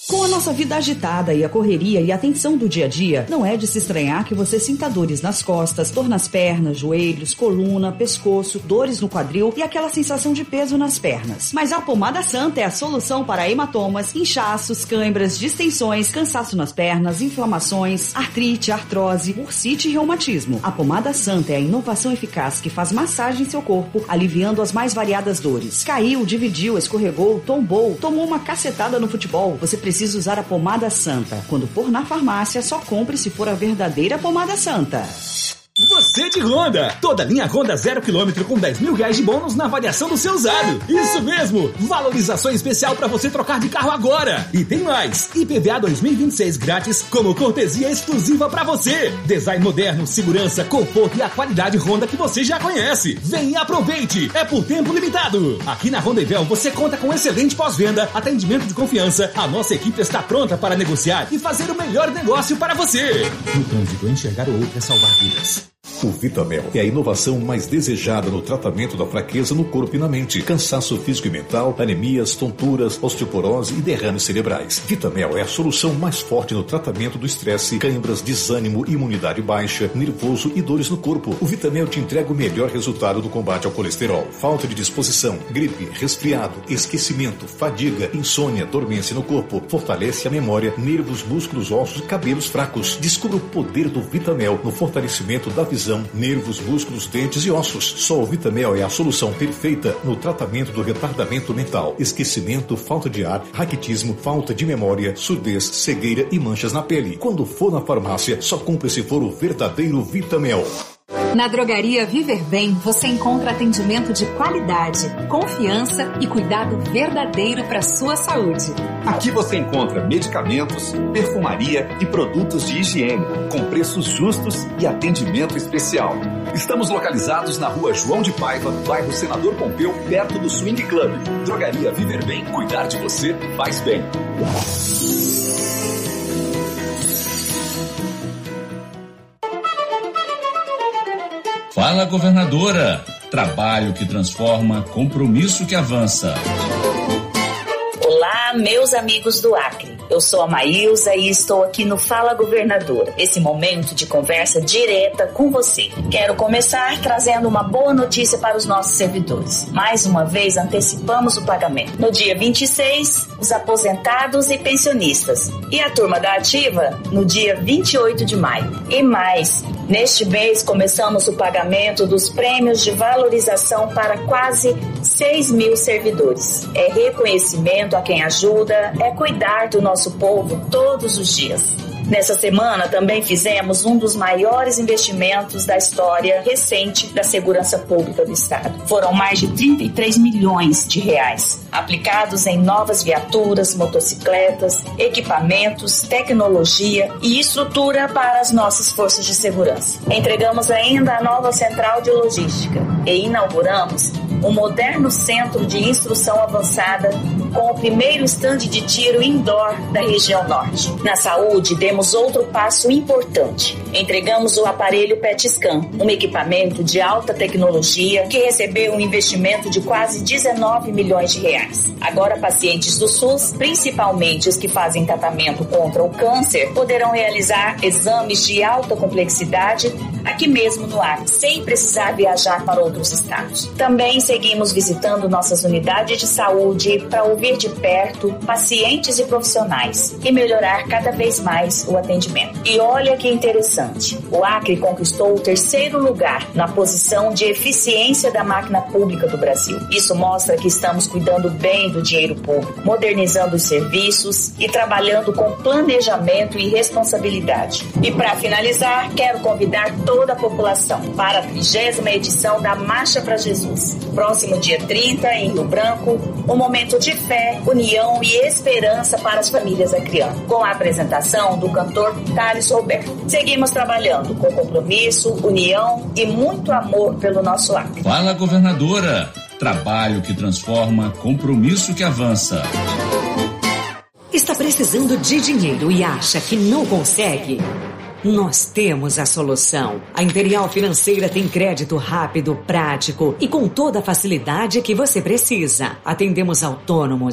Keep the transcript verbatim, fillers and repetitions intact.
Com a nossa vida agitada e a correria e a tensão do dia a dia, não é de se estranhar que você sinta dores nas costas, dor nas pernas, joelhos, coluna, pescoço, dores no quadril e aquela sensação de peso nas pernas. Mas a Pomada Santa é a solução para hematomas, inchaços, cãibras, distensões, cansaço nas pernas, inflamações, artrite, artrose, bursite e reumatismo. A Pomada Santa é a inovação eficaz que faz massagem em seu corpo, aliviando as mais variadas dores. Caiu, dividiu, escorregou, tombou, tomou uma cacetada no futebol. Você precisa Precisa usar a Pomada Santa. Quando for na farmácia, só compre se for a verdadeira Pomada Santa. Você de Honda! Toda linha Honda zero quilômetro com dez mil reais de bônus na avaliação do seu usado. Isso mesmo! Valorização especial para você trocar de carro agora. E tem mais! I P V A dois mil e vinte e seis grátis como cortesia exclusiva para você. Design moderno, segurança, conforto e a qualidade Honda que você já conhece. Vem e aproveite! É por tempo limitado. Aqui na Honda Ivel você conta com excelente pós-venda, atendimento de confiança. A nossa equipe está pronta para negociar e fazer o melhor negócio para você. No trânsito, enxergar o outro é salvar vidas. O Vitamel é a inovação mais desejada no tratamento da fraqueza no corpo e na mente, cansaço físico e mental, anemias, tonturas, osteoporose e derrames cerebrais. Vitamel é a solução mais forte no tratamento do estresse, cãibras, desânimo, imunidade baixa, nervoso e dores no corpo. O Vitamel te entrega o melhor resultado no combate ao colesterol, falta de disposição, gripe, resfriado, esquecimento, fadiga, insônia, dormência no corpo, fortalece a memória, nervos, músculos, ossos e cabelos fracos. Descubra o poder do Vitamel no fortalecimento da visão, nervos, músculos, dentes e ossos. Só o Vitamel é a solução perfeita no tratamento do retardamento mental, esquecimento, falta de ar, raquitismo, falta de memória, surdez, cegueira e manchas na pele. Quando for na farmácia, só compre se for o verdadeiro Vitamel. Na Drogaria Viver Bem, você encontra atendimento de qualidade, confiança e cuidado verdadeiro para sua saúde. Aqui você encontra medicamentos, perfumaria e produtos de higiene, com preços justos e atendimento especial. Estamos localizados na Rua João de Paiva, bairro Senador Pompeu, perto do Swing Club. Drogaria Viver Bem, cuidar de você faz bem. Fala, governadora! Trabalho que transforma, compromisso que avança. Olá, meus amigos do Acre. Eu sou a Maílza e estou aqui no Fala Governadora, esse momento de conversa direta com você. Quero começar trazendo uma boa notícia para os nossos servidores. Mais uma vez antecipamos o pagamento. No dia vinte e seis, os aposentados e pensionistas. E a turma da ativa no dia vinte e oito de maio. E mais, neste mês começamos o pagamento dos prêmios de valorização para quase seis mil servidores. É reconhecimento a quem ajuda, é cuidar do nosso povo todos os dias. Nessa semana também fizemos um dos maiores investimentos da história recente da segurança pública do Estado. Foram mais de trinta e três milhões de reais, aplicados em novas viaturas, motocicletas, equipamentos, tecnologia e estrutura para as nossas forças de segurança. Entregamos ainda a nova central de logística e inauguramos um moderno centro de instrução avançada com o primeiro estande de tiro indoor da região norte. Na saúde, demos outro passo importante. Entregamos o aparelho P E T Scan, um equipamento de alta tecnologia que recebeu um investimento de quase dezenove milhões de reais. Agora, pacientes do SUS, principalmente os que fazem tratamento contra o câncer, poderão realizar exames de alta complexidade aqui mesmo no Acre, sem precisar viajar para outros estados. Também seguimos visitando nossas unidades de saúde para ouvir de perto pacientes e profissionais e melhorar cada vez mais o atendimento. E olha que interessante, o Acre conquistou o terceiro lugar na posição de eficiência da máquina pública do Brasil. Isso mostra que estamos cuidando bem do dinheiro público, modernizando os serviços e trabalhando com planejamento e responsabilidade. E para finalizar, quero convidar toda a população para a trigésima edição da Marcha para Jesus. Próximo dia trinta, em Rio Branco, um momento de fé, união e esperança para as famílias acreanas, com a apresentação do cantor Thales Roberto. Seguimos trabalhando com compromisso, união e muito amor pelo nosso Acre. Fala, governadora! Trabalho que transforma, compromisso que avança. Está precisando de dinheiro e acha que não consegue? Nós temos a solução. A Imperial Financeira tem crédito rápido, prático e com toda a facilidade que você precisa. Atendemos autônomos,